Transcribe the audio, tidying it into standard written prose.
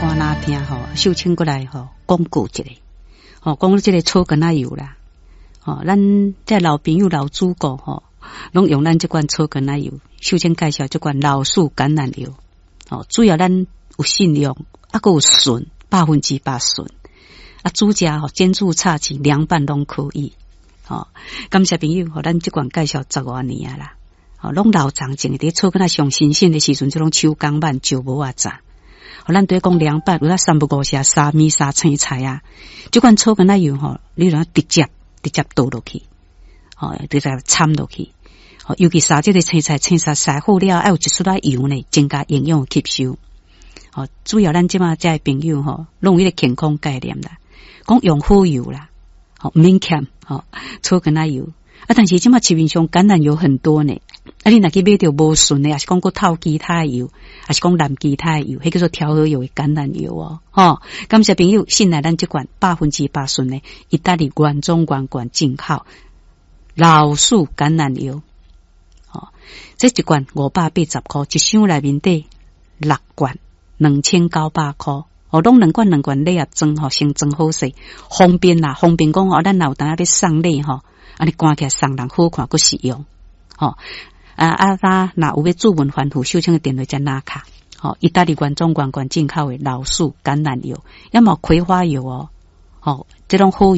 看哪听吼，秀清过来吼，讲古一个，吼，讲这个草根仔油啦，吼，咱这老朋友老主顾吼，拢用咱这款草根仔油。秀清介绍这款老树橄榄油，吼，主要咱有信用，还有纯，100%纯，啊，煮食吼煎煮炒糍凉拌拢可以，吼，感谢朋友，吼，咱这款介绍10多年啊啦。哦，拢老长种伫草根仔上新鲜的时阵，这种手工慢就无啊炸。哦，咱对讲凉拌，有那3不5时沙米沙青菜啊，这款草根仔油吼，你让直接倒落去，哦，直接掺落去。哦，尤其沙这个青菜洗好了，还有一撮仔油呢，增加营养吸收。哦，主要咱即马这朋友吼，拢有一个健康概念啦，讲用好油啦，哦，免欠，哦，草根仔油。啊，但是即马市面上橄榄油很多呢。啊，你若去买到无纯的，还是讲过透其他的油，还是讲蓝其他的油，迄叫做调和油的橄榄油哦。吼，感谢朋友信赖咱这款100%纯的意大利原装原罐进口老树橄榄油。哦，这一罐580块，一箱内面底6罐2900块。哦，拢2罐礼盒装吼，先装好势，方便啦，方便讲吼，咱有当要送礼吼，安尼赶起来送人好看，佮实用。吼。那有要注文环湖秀清的电话在哪卡？哦，意大利原装原罐进口的老树橄榄油，要么葵花油哦，哦，这种好